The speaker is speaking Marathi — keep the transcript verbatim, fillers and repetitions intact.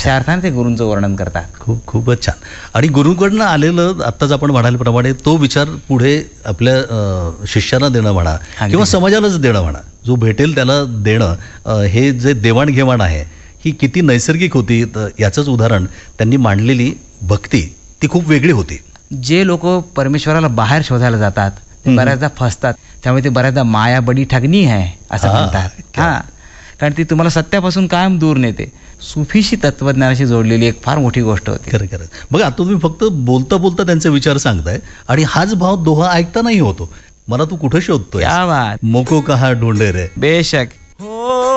अशा अर्थाने ते गुरूंचं वर्णन करतात. खूप खूपच छान. आणि गुरुकडनं आलेलं आत्ताच आपण म्हणाल्याप्रमाणे तो विचार पुढे आपल्या शिष्यांना देणं म्हणा किंवा समाजालाच देणं म्हणा, जो भेटेल त्याला देणं, हे जे देवाणघेवाण आहे ही किती नैसर्गिक होती याचंच उदाहरण त्यांनी मांडलेली भक्ती ती खूप वेगळी होती. जे लोक परमेश्वराला बाहेर शोधायला जातात ते बऱ्याचदा फसतात. त्यामुळे ते बऱ्याचदा माया बडी ठगणी आहे असं म्हणतात. हां, कारण ती तुम्हाला सत्यापासून कायम दूर नेते. सुफीशी तत्वज्ञानाशी जोडलेली एक फार मोठी गोष्ट होती. खरं खरं. बघा आता तुम्ही फक्त बोलता बोलता त्यांचे विचार सांगताय आणि हाच भाव दोहा ऐकतानाही होतो. मला तू कुठं शोधतोय, क्या बात, मोको कहा ढूंढे रे. बेशक. हो